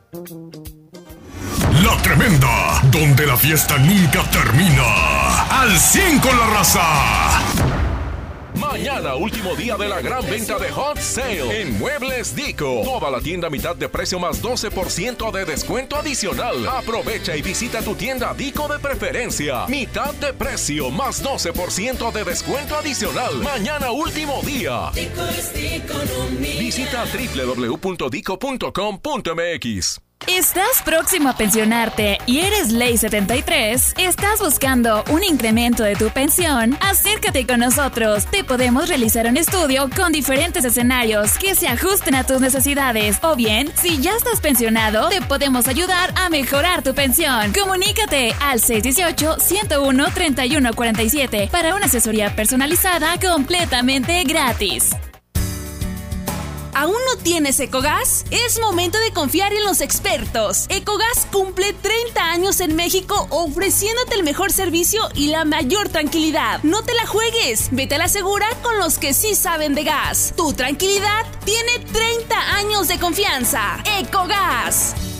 La Tremenda, donde la fiesta nunca termina. Al 100 con la raza. Mañana, último día de la gran venta de Hot Sale en Muebles Dico. Toda la tienda a mitad de precio más 12% de descuento adicional. Aprovecha y visita tu tienda Dico de preferencia. Mitad de precio más 12% de descuento adicional. Mañana, último día. Dico es economía. Visita www.dico.com.mx. ¿Estás próximo a pensionarte y eres Ley 73? ¿Estás buscando un incremento de tu pensión? Acércate con nosotros. Te podemos realizar un estudio con diferentes escenarios que se ajusten a tus necesidades. O bien, si ya estás pensionado, te podemos ayudar a mejorar tu pensión. Comunícate al 618-101-3147 para una asesoría personalizada completamente gratis. ¿Aún no tienes Ecogas? Es momento de confiar en los expertos. Ecogas cumple 30 años en México ofreciéndote el mejor servicio y la mayor tranquilidad. No te la juegues, vete a la segura con los que sí saben de gas. Tu tranquilidad tiene 30 años de confianza. Ecogas.